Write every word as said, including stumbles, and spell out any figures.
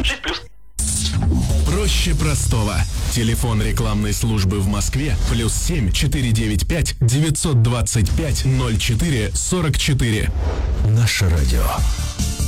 шесть плюс. Проще простого. Телефон рекламной службы в Москве плюс семь четыре девять пять девятьсот двадцать пять ноль четыре сорок четыре. Наше радио.